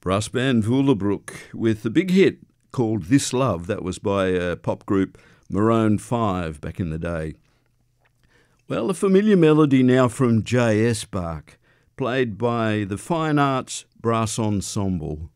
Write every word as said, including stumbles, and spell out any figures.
Brass band Voelebroek with the big hit called This Love. That was by a pop group Maroon five back in the day. Well, a familiar melody now from J S Bach, played by the Fine Arts Brass Ensemble.